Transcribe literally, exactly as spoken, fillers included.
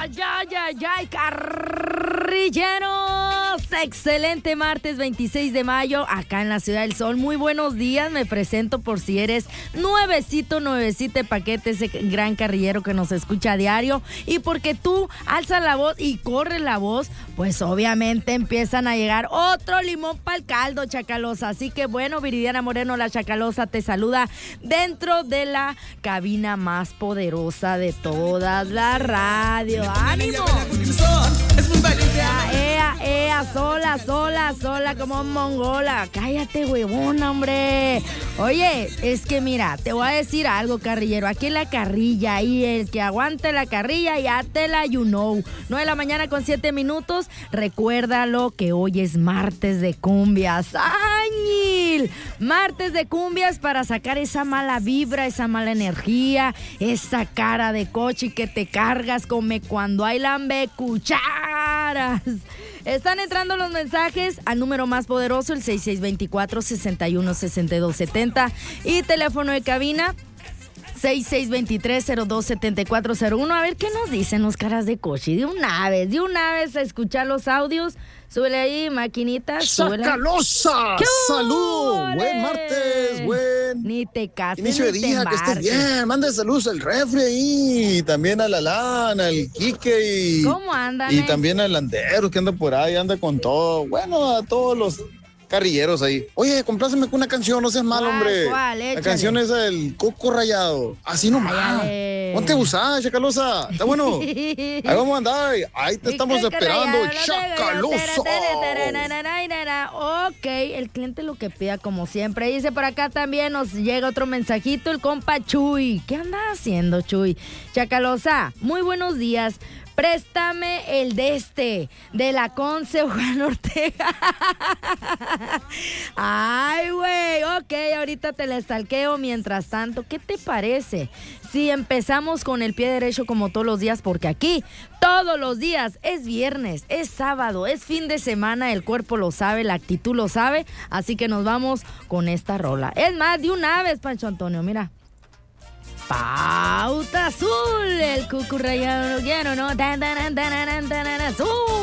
ay, ay, ay, ay, carrilleros. Excelente martes veintiséis de mayo, acá en la Ciudad del Sol. Muy buenos días, me presento por si eres nuevecito, nuevecito de paquete, ese gran carrillero que nos escucha a diario. Y porque tú alzas la voz y corres la voz, pues obviamente empiezan a llegar otro limón para el caldo, Chacalosa. Así que bueno, Viridiana Moreno, la Chacalosa, te saluda dentro de la cabina más poderosa de todas, la radio. ¡Ánimo! Ea, ea, ea, sola, sola, sola como mongola. Cállate, huevona, hombre. Oye, es que mira, te voy a decir algo, carrillero. Aquí en la carrilla, y el que aguante la carrilla, ya te la you know. nueve de la mañana con siete minutos. Recuérdalo que hoy es martes de cumbias. ¡Añil! Martes de cumbias para sacar esa mala vibra, esa mala energía, esa cara de coche que te cargas como cuando hay lambe cucharas. Están entrando los mensajes al número más poderoso, el seis seis dos cuatro, seis uno, seis dos siete cero, y teléfono de cabina seis seis dos tres, cero dos siete cuatro cero uno. A ver qué nos dicen los caras de coche. De una vez, de una vez a escuchar los audios. Súbele ahí, maquinita. ¡Chacalosa! ¡Salud! ¡Buen martes! ¡Buen Ni te cases, inicio de ni día! te ¡Que estés embarques. bien! Manda saludos al refri ahí. También al Alan, al Quique y... ¿Cómo andan, Y eh? también al Landero que anda por ahí, anda con todo. Bueno, a todos los carrilleros ahí. Oye, compláceme con una canción, no seas mal, ¿Cuál, hombre. cuál? La Échale. canción es el Coco Rayado. Así nomás. Ándale. Ponte usada, Chacalosa. Está bueno. Ahí vamos a andar. Ahí te estamos esperando, Chacaloso. Ok, el cliente lo que pida como siempre. Dice por acá también nos llega otro mensajito, el compa Chuy. ¿Qué anda haciendo, Chuy? Chacalosa, muy buenos días. Préstame el de este, de la Conce Juan Ortega. Ay, güey, ok, ahorita te la estalqueo. Mientras tanto, ¿qué te parece si empezamos con el pie derecho como todos los días? Porque aquí, todos los días, es viernes, es sábado, es fin de semana, el cuerpo lo sabe, la actitud lo sabe, así que nos vamos con esta rola. Es más, de una vez, Pancho Antonio, mira. Pauta Azul, el cucurrayano no quiero, ¿no? Tan, tan, tan, tan, tan, tan, azul.